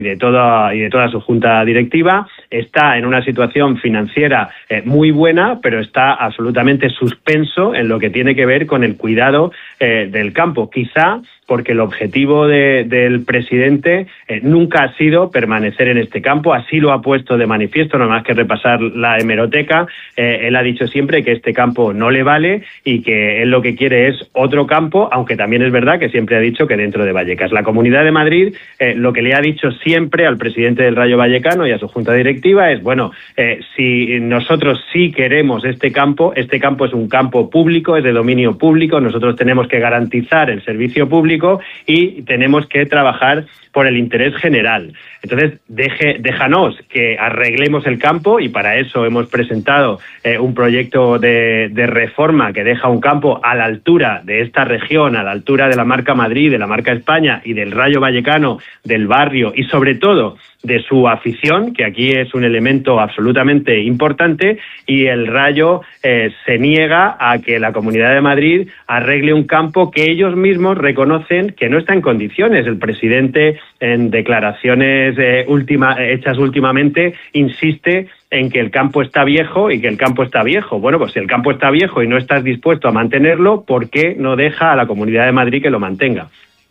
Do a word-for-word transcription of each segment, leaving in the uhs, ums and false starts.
de toda y de toda su junta directiva. Está en una situación financiera eh, muy buena, pero está absolutamente suspenso en lo que tiene que ver con el cuidado eh, del campo. Quizá porque el objetivo de, del presidente eh, nunca ha sido permanecer en este campo, así lo ha puesto de manifiesto, no más que repasar la hemeroteca. Eh, él ha dicho siempre que este campo no le vale y que él lo que quiere es otro campo, aunque también es verdad que siempre ha dicho que dentro de Vallecas. La Comunidad de Madrid eh, lo que le ha dicho siempre al presidente del Rayo Vallecano y a su junta directiva es, bueno, eh, si nosotros sí queremos este campo, este campo es un campo público, es de dominio público, nosotros tenemos que garantizar el servicio público y tenemos que trabajar por el interés general. Entonces, deje, déjanos que arreglemos el campo y para eso hemos presentado eh, un proyecto de, de reforma que deja un campo a la altura de esta región, a la altura de la marca Madrid, de la marca España y del Rayo Vallecano, del barrio y sobre todo de su afición, que aquí es un elemento absolutamente importante, y el Rayo eh, se niega a que la Comunidad de Madrid arregle un campo que ellos mismos reconocen que no está en condiciones. El presidente, en declaraciones eh, última, hechas últimamente, insiste en que el campo está viejo y que el campo está viejo. Bueno, pues si el campo está viejo y no estás dispuesto a mantenerlo, ¿por qué no deja a la Comunidad de Madrid que lo mantenga?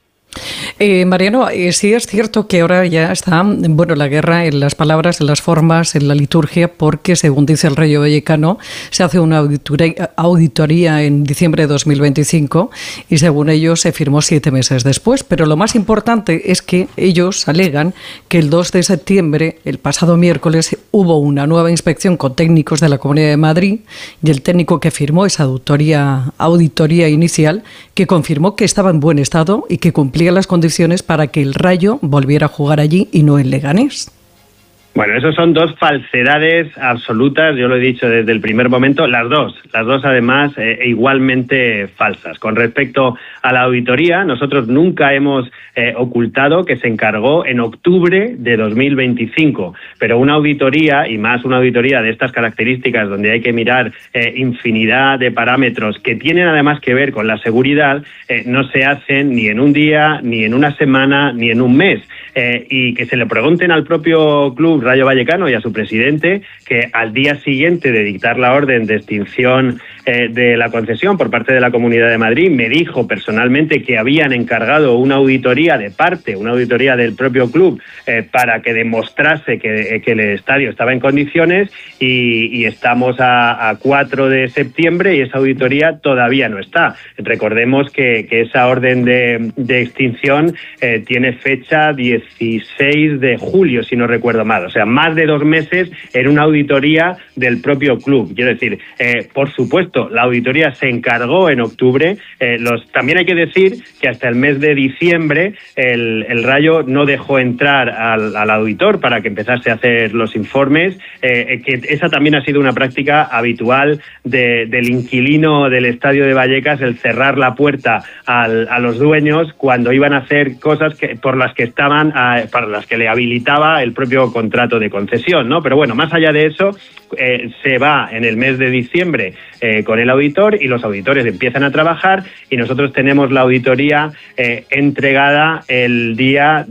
Eh, Mariano, eh, sí es cierto que ahora ya está, bueno, la guerra en las palabras, en las formas, en la liturgia, porque según dice el Rayo Vallecano, se hace una auditoría, auditoría en diciembre de dos mil veinticinco y según ellos se firmó siete meses después. Pero lo más importante es que ellos alegan que el dos de septiembre, el pasado miércoles, hubo una nueva inspección con técnicos de la Comunidad de Madrid y el técnico que firmó esa auditoría, auditoría inicial, que confirmó que estaba en buen estado y que cumplía las condiciones para que el Rayo volviera a jugar allí y no en Leganés. Bueno, esos son dos falsedades absolutas, yo lo he dicho desde el primer momento, las dos, las dos además eh, igualmente falsas. Con respecto a la auditoría, nosotros nunca hemos eh, ocultado que se encargó en octubre de dos mil veinticinco, pero una auditoría, y más una auditoría de estas características, donde hay que mirar eh, infinidad de parámetros que tienen además que ver con la seguridad, eh, no se hacen ni en un día, ni en una semana, ni en un mes. Eh, y que se le pregunten al propio club Rayo Vallecano y a su presidente, que al día siguiente de dictar la orden de extinción eh, de la concesión por parte de la Comunidad de Madrid, me dijo personalmente que habían encargado una auditoría de parte, una auditoría del propio club, eh, para que demostrase que, eh, que el estadio estaba en condiciones y, y estamos a, a cuatro de septiembre y esa auditoría todavía no está. Recordemos que, que esa orden de, de extinción eh, tiene fecha dieciséis de julio, si no recuerdo mal. O sea, más de dos meses en una auditoría del propio club. Quiero decir, eh, por supuesto, la auditoría se encargó en octubre. Eh, los, también hay que decir que hasta el mes de diciembre el, el Rayo no dejó entrar al, al auditor para que empezase a hacer los informes, eh, que esa también ha sido una práctica habitual de, del inquilino del estadio de Vallecas, el cerrar la puerta al, a los dueños cuando iban a hacer cosas que, por las que estaban, eh, para las que le habilitaba el propio contrato de concesión, ¿no? Pero bueno, más allá de eso, eh, se va en el mes de diciembre eh, con el auditor y los auditores empiezan a trabajar y nosotros tenemos la auditoría eh, entregada el día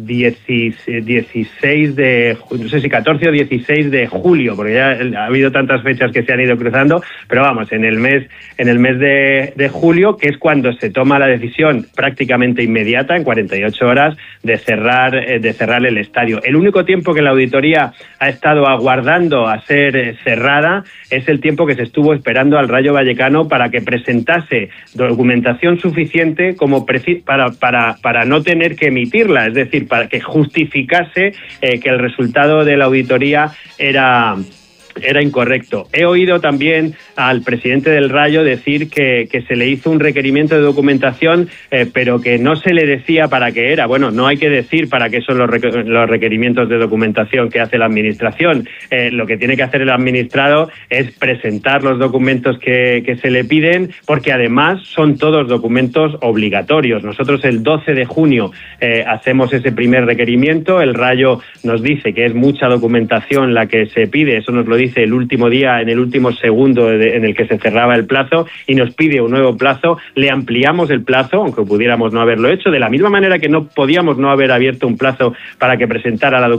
dieciséis de, no sé si catorce o dieciséis de julio, porque ya ha habido tantas fechas que se han ido cruzando, pero vamos, en el mes, en el mes de, de julio, que es cuando se toma la decisión prácticamente inmediata, en cuarenta y ocho horas, de cerrar, eh, de cerrar el estadio. El único tiempo que la auditoría ha estado aguardando a ser eh, cerrada es el tiempo que se estuvo esperando al Rayo Vallecano para que presentase documentación suficiente como preci- para, para, para no tener que emitirla, es decir, para que justificase eh, que el resultado de la auditoría era... era incorrecto. He oído también al presidente del Rayo decir que, que se le hizo un requerimiento de documentación, eh, pero que no se le decía para qué era. Bueno, no hay que decir para qué son los, requer- los requerimientos de documentación que hace la Administración. Eh, lo que tiene que hacer el administrado es presentar los documentos que, que se le piden, porque además son todos documentos obligatorios. Nosotros el doce de junio eh, hacemos ese primer requerimiento. El Rayo nos dice que es mucha documentación la que se pide, eso nos lo dice el último día, en el último segundo de, se, en el que se cerraba el plazo y nos pide un nuevo plazo. Le ampliamos el plazo, aunque pudiéramos no haberlo hecho, de la misma manera que no podíamos no haber abierto un plazo para que presentara la